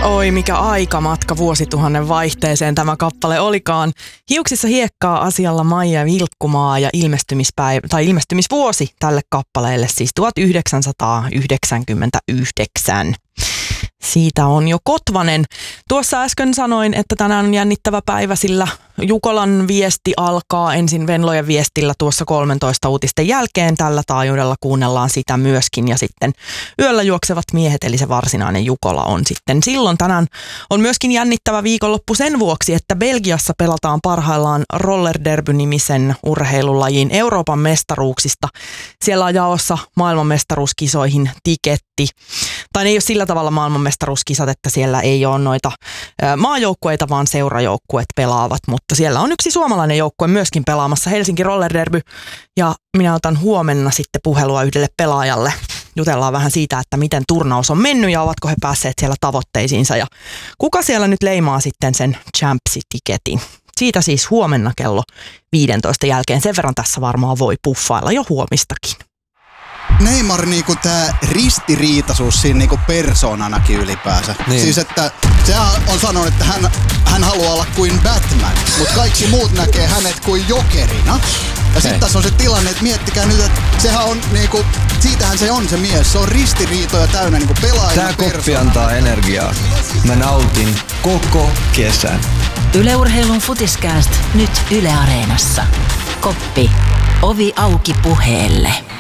Oi, mikä aikamatka vuosituhannen vaihteeseen tämä kappale olikaan. Hiuksissa hiekkaa asialla Maija Vilkkumaa ja ilmestymisvuosi tälle kappaleelle siis 1999. Siitä on jo kotvanen. Tuossa äsken sanoin, että tänään on jännittävä päivä, sillä Jukolan viesti alkaa ensin Venlojen viestillä tuossa 13 uutisten jälkeen. Tällä taajuudella kuunnellaan sitä myöskin ja sitten yöllä juoksevat miehet, eli se varsinainen Jukola on sitten. Silloin tänään on myöskin jännittävä viikonloppu sen vuoksi, että Belgiassa pelataan parhaillaan Roller Derby-nimisen urheilulajin Euroopan mestaruuksista. Siellä on jaossa maailmanmestaruuskisoihin tiketti. Tai ne ei ole sillä tavalla maailmanmestaruuskisat, että siellä ei ole noita maajoukkueita, vaan seurajoukkueet pelaavat. Mutta siellä on yksi suomalainen joukkue myöskin pelaamassa, Helsinki Roller Derby. Ja minä otan huomenna sitten puhelua yhdelle pelaajalle. Jutellaan vähän siitä, että miten turnaus on mennyt ja ovatko he päässeet siellä tavoitteisiinsa. Ja kuka siellä nyt leimaa sitten sen champsi-tiketin. Siitä siis huomenna kello 15 jälkeen. Sen verran tässä varmaan voi puffailla jo huomistakin. Neymar niinku tää ristiriitaisuus siinä niinku persoonanakin ylipäänsä. Niin. Siis että sehän on sanonut, että hän haluaa olla kuin Batman, mutta kaikki muut näkee hänet kuin jokerina. Ja sitten tässä on se tilanne, että miettikää nyt, että sehän on niinku, siitähän se on se mies. Se on ristiriitoja täynnä niinku pelaajana. Tää koppi antaa energiaa. Mä nautin koko kesän. Yle Urheilun Futiskääst nyt Yle Areenassa. Koppi. Ovi auki puheelle.